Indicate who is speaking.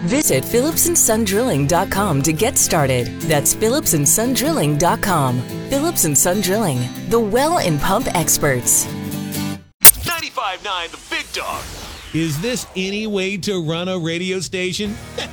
Speaker 1: Visit phillipsandsondrilling.com to get started. That's phillipsandsondrilling.com. Phillips & Son Drilling, the well and pump experts.
Speaker 2: 95.9 The Big Dog.
Speaker 3: Is this any way to run a radio station?